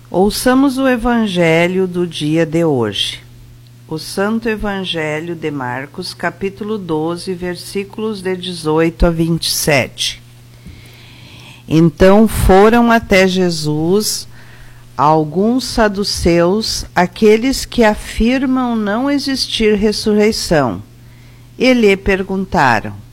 Ouçamos o Evangelho do dia de hoje. O Santo Evangelho de Marcos, capítulo 12, versículos de 18 a 27. Então foram até Jesus alguns saduceus, aqueles que afirmam não existir ressurreição, e lhe perguntaram: